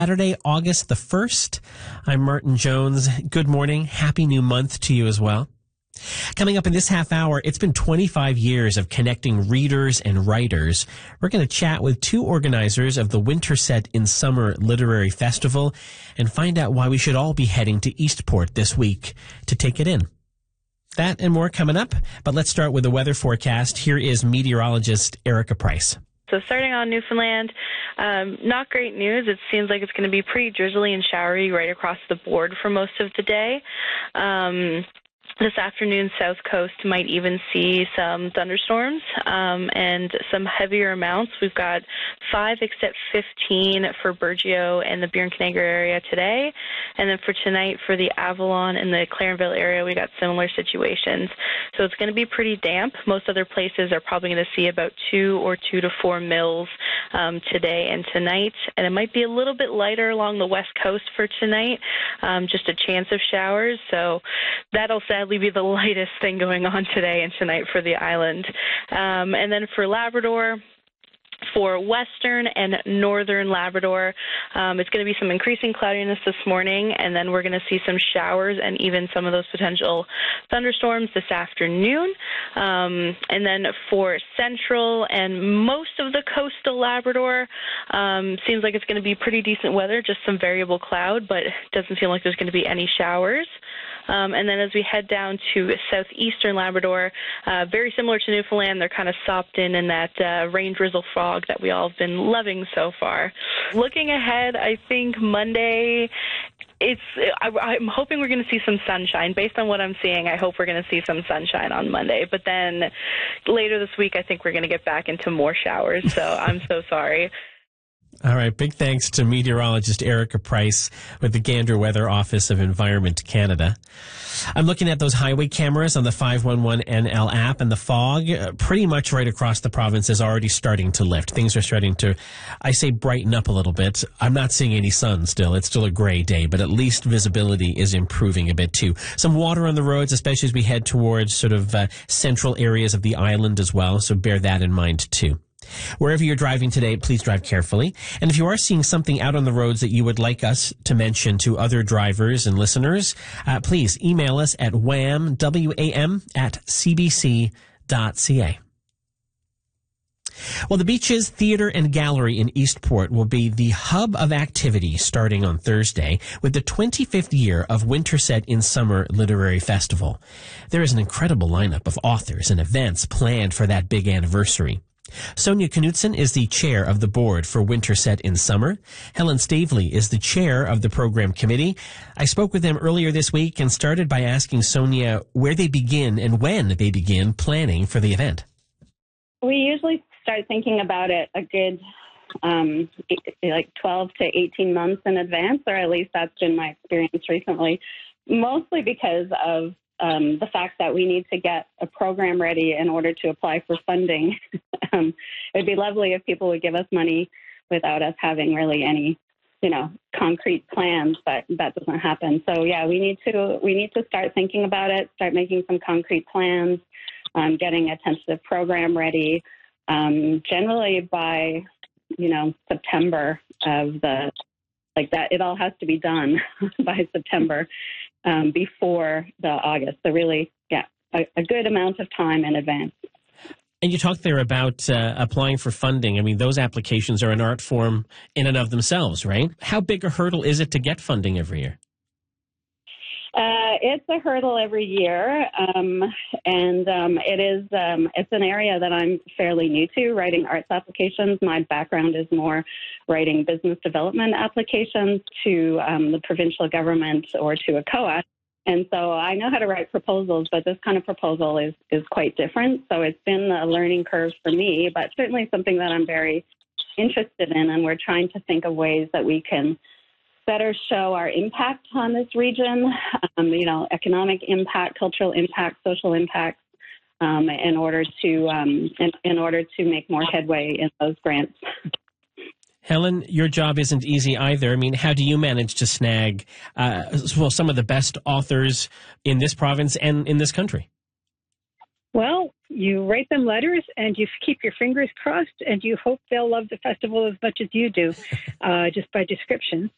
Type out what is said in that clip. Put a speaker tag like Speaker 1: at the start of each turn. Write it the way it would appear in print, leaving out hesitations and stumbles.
Speaker 1: Saturday, August the 1st. I'm Martin Jones. Good morning. Happy new month to you as well. Coming up in this half hour, it's been 25 years of connecting readers and writers. We're going to chat with two organizers of the Winterset in Summer Literary Festival and find out why we should all be heading to Eastport this week to take it in. That and more coming up, but let's start with the weather forecast. Here is meteorologist Erica Price.
Speaker 2: So starting on Newfoundland, not great news. It seems like it's going to be pretty drizzly and showery right across the board for most of the day. This afternoon, South Coast might even see some thunderstorms and some heavier amounts. We've got 5 except 15 for Burgeo and the Burin-Canagar area today. And then for tonight, for the Avalon and the Clarenville area, we got similar situations. So it's going to be pretty damp. Most other places are probably going to see about 2 or 2 to 4 mils today and tonight. And it might be a little bit lighter along the west coast for tonight, just a chance of showers. So that'll sadly be the lightest thing going on today and tonight for the island. And then for Labrador, for western and northern Labrador, it's going to be some increasing cloudiness this morning, and then we're going to see some showers and even some of those potential thunderstorms this afternoon. And then for central and most of the coastal Labrador, seems like it's going to be pretty decent weather, just some variable cloud, but it doesn't seem like there's going to be any showers. And then as we head down to southeastern Labrador, very similar to Newfoundland, they're kind of sopped in that rain drizzle fog that we all have been loving so far. Looking ahead, I think Monday, I'm hoping we're going to see some sunshine. Based on what I'm seeing, I hope we're going to see some sunshine on Monday. But then later this week, I think we're going to get back into more showers. So I'm so sorry.
Speaker 1: All right. Big thanks to meteorologist Erica Price with the Gander Weather Office of Environment Canada. I'm looking at those highway cameras on the 511 NL app, and the fog pretty much right across the province is already starting to lift. Things are starting to, I say, brighten up a little bit. I'm not seeing any sun still. It's still a gray day, but at least visibility is improving a bit too. Some water on the roads, especially as we head towards sort of central areas of the island as well, so bear that in mind too. Wherever you're driving today, please drive carefully. And if you are seeing something out on the roads that you would like us to mention to other drivers and listeners, please email us at wam@cbc.ca. Well, the Beaches Theatre and Gallery in Eastport will be the hub of activity starting on Thursday with the 25th year of Winterset in Summer Literary Festival. There is an incredible lineup of authors and events planned for that big anniversary. Sonia Knutson is the chair of the board for Winterset in Summer. Helen Stavely is the chair of the program committee. I spoke with them earlier this week and started by asking Sonia where they begin and when they begin planning for the event.
Speaker 3: We usually start thinking about it a good 12 to 18 months in advance, or at least that's been my experience recently, mostly because of the fact that we need to get a program ready in order to apply for funding. It'd be lovely if people would give us money without us having really any, concrete plans, but that doesn't happen. So yeah, we need to start thinking about it, start making some concrete plans, getting a tentative program ready. Generally by, September that it all has to be done by September. Before the August. So really, a good amount of time in advance.
Speaker 1: And you talked there about applying for funding. I mean, those applications are an art form in and of themselves, right? How big a hurdle is it to get funding every year?
Speaker 3: It's a hurdle every year, and it's an area that I'm fairly new to, writing arts applications. My background is more writing business development applications to the provincial government or to a COA. And so I know how to write proposals, but this kind of proposal is quite different. So it's been a learning curve for me, but certainly something that I'm very interested in, and we're trying to think of ways that we can better show our impact on this region, economic impact, cultural impact, social impact, in order to make more headway in those grants.
Speaker 1: Helen, your job isn't easy either. I mean, how do you manage to snag some of the best authors in this province and in this country?
Speaker 4: Well, you write them letters and you keep your fingers crossed and you hope they'll love the festival as much as you do, just by description.